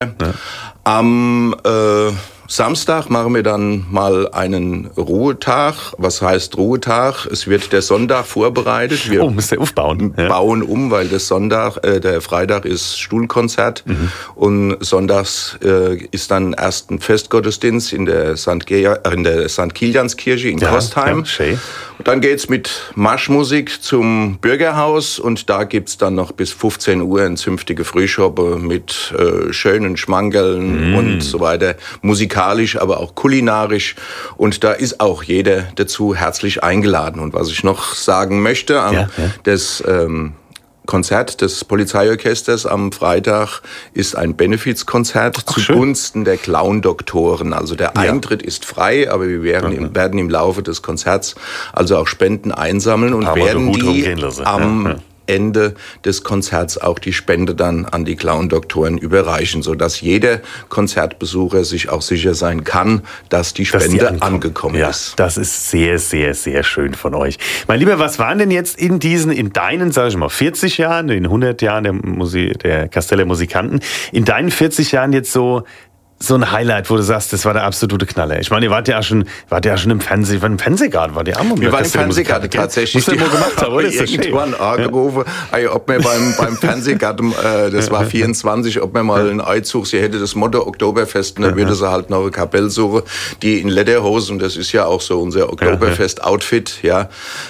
Ja. Am Samstag machen wir dann mal einen Ruhetag. Was heißt Ruhetag? Es wird der Sonntag vorbereitet. Wir müsst ihr aufbauen. bauen um, weil der Freitag ist Stuhlkonzert und sonntags ist dann erst ein Festgottesdienst in der St. Kilianskirche in Kostheim. Ja, und dann geht's mit Marschmusik zum Bürgerhaus und da gibt's dann noch bis 15 Uhr eine zünftige Frühschoppe mit schönen Schmankerln und so weiter. Musikalisch, aber auch kulinarisch. Und da ist auch jeder dazu herzlich eingeladen. Und was ich noch sagen möchte, das Konzert des Polizeiorchesters am Freitag ist ein Benefizkonzert zugunsten der Clown-Doktoren. Also der Eintritt ist frei, aber wir werden im Laufe des Konzerts also auch Spenden einsammeln und werden die am Ende des Konzerts auch die Spende dann an die Clown-Doktoren überreichen, sodass jeder Konzertbesucher sich auch sicher sein kann, dass die Spende angekommen ist. Das ist sehr, sehr, sehr schön von euch. Mein Lieber, was waren denn jetzt in deinen, sag ich mal, 40 Jahren, in 100 Jahren der Casteller Musikanten, in deinen 40 Jahren jetzt so ein Highlight, wo du sagst, das war der absolute Knaller. Ich meine, ihr wart ja schon im Fernsehgarten, wart ihr am Wir waren im Fernsehgarten tatsächlich. Musst du mal gemacht haben, oder? Irgendwann angerufen, ob wir beim Fernsehgarten, das war 24, ob wir mal ein Eizug, sie hätte das Motto Oktoberfest, und dann würde sie halt noch eine Kapelle suchen, die in Lederhosen, das ist ja auch so unser Oktoberfest-Outfit, ja.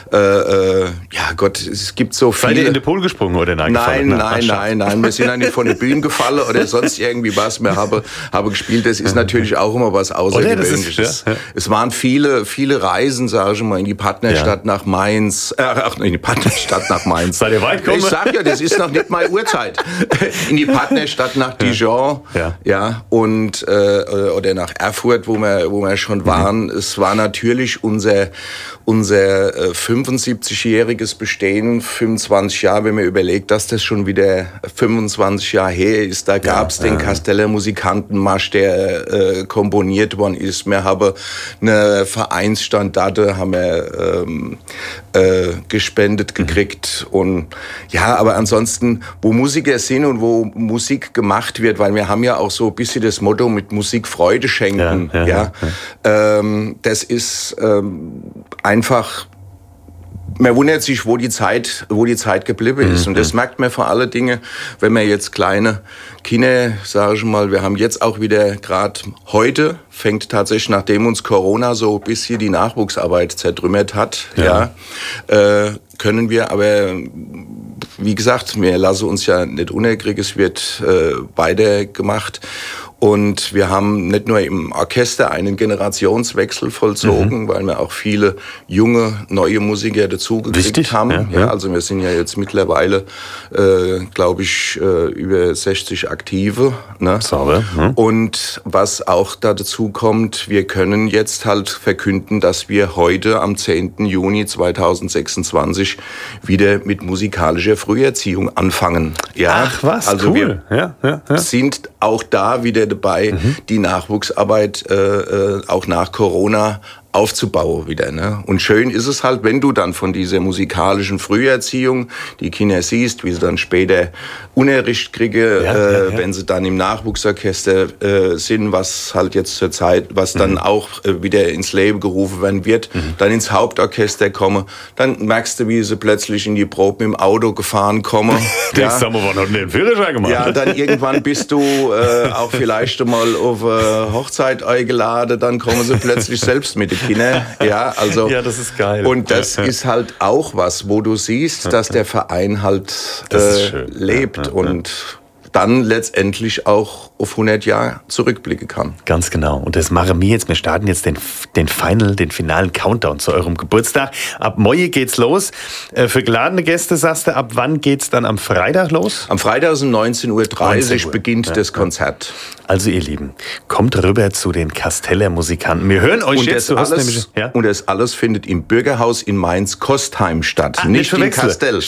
Gott, es gibt so viele. Seid ihr in den Pool gesprungen oder nein? Nein, wir sind ja nicht von der Bühne gefallen oder sonst irgendwie was. Wir haben gespielt. Das ist natürlich auch immer was Außergewöhnliches. Es waren viele Reisen, sage ich mal, in die Partnerstadt nach Mainz. In die Partnerstadt nach Mainz. Seid ihr weit gekommen? Ich sag ja, das ist noch nicht mal Uhrzeit. In die Partnerstadt nach Dijon, und oder nach Erfurt, wo wir schon waren. Es war natürlich unser 75-jähriges Bestehen, 25 Jahre, wenn man überlegt, dass das schon wieder 25 Jahre her ist. Da gab's den Casteller Musikantenmarsch, der komponiert worden ist. Wir haben eine Vereinsstandarte, haben wir gespendet gekriegt. Und ja, aber ansonsten, wo Musiker sind und wo Musik gemacht wird, weil wir haben ja auch so ein bisschen das Motto mit Musik Freude schenken. Das ist einfach, man wundert sich, wo die Zeit geblieben ist. Und das merkt man vor allen Dingen, wenn man jetzt kleine Kinder, sage ich mal, wir haben jetzt auch wieder gerade heute, fängt tatsächlich, nachdem uns Corona so ein bisschen die Nachwuchsarbeit zertrümmert hat, können wir aber, wie gesagt, wir lassen uns ja nicht unerkriegen, es wird weitergemacht. Und wir haben nicht nur im Orchester einen Generationswechsel vollzogen, weil wir auch viele junge, neue Musiker dazugekriegt haben. Also wir sind ja jetzt mittlerweile, glaube ich, über 60 Aktive. Ne? Und was auch da dazu kommt, wir können jetzt halt verkünden, dass wir heute am 10. Juni 2026 wieder mit musikalischer Früherziehung anfangen. Ja? Ach was, also cool. Wir sind auch da wieder dabei, die Nachwuchsarbeit auch nach Corona aufzubauen wieder. Ne? Und schön ist es halt, wenn du dann von dieser musikalischen Früherziehung die Kinder siehst, wie sie dann später Unterricht kriegen, wenn sie dann im Nachwuchsorchester sind, was halt jetzt zur Zeit, was dann auch wieder ins Leben gerufen werden wird, dann ins Hauptorchester kommen, dann merkst du, wie sie plötzlich in die Proben im Auto gefahren kommen. Das haben wir noch nicht den Führerschein gemacht. Ja, dann irgendwann bist du auch vielleicht mal auf eine Hochzeit eingeladen, dann kommen sie plötzlich selbst mit den Kindern. Ja, also. Ja, das ist geil. Und das ist halt auch was, wo du siehst, dass der Verein halt lebt und dann letztendlich auch auf 100 Jahre zurückblicken kann. Ganz genau. Und das machen wir jetzt. Wir starten jetzt den finalen Countdown zu eurem Geburtstag. Ab Moje geht's los. Für geladene Gäste, sagst du, ab wann geht's dann am Freitag los? Am Freitag um 19:30 Uhr beginnt das Konzert. Also ihr Lieben, kommt rüber zu den Casteller Musikanten. Wir hören euch jetzt. Und das alles findet im Bürgerhaus in Mainz-Kostheim statt. Nicht in Castell.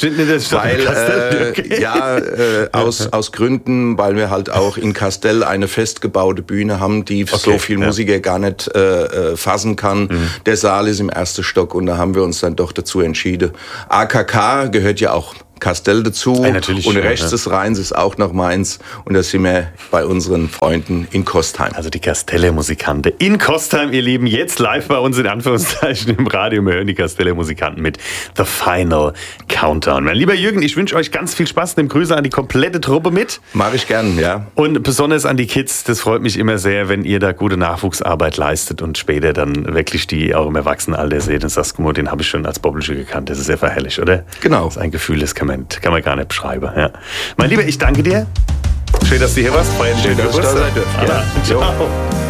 Aus Gründen, weil wir halt auch in Castell eine festgebaute Bühne haben, die so viel Musiker gar nicht fassen kann. Der Saal ist im ersten Stock und da haben wir uns dann doch dazu entschieden. AKK gehört ja auch Kastell dazu. Natürlich, und rechts des Rheins ist auch noch meins. Und da sind wir bei unseren Freunden in Kostheim. Also die Kastelle Musikanten in Kostheim, ihr Lieben. Jetzt live bei uns in Anführungszeichen im Radio. Wir hören die Kastelle Musikanten mit The Final Countdown. Mein lieber Jürgen, ich wünsche euch ganz viel Spaß. Nehmt Grüße an die komplette Truppe mit. Mache ich gern, ja. Und besonders an die Kids. Das freut mich immer sehr, wenn ihr da gute Nachwuchsarbeit leistet und später dann wirklich die auch im Erwachsenenalter seht und sagst, guck mal, den habe ich schon als Bobbelsche gekannt. Das ist sehr verherrlich, oder? Genau. Das ist ein Gefühl, das kann man gar nicht beschreiben. Ja. Mein Lieber, ich danke dir. Schön, dass du hier warst. Feiern schön, dass du da sein dürft. Ja. Ciao.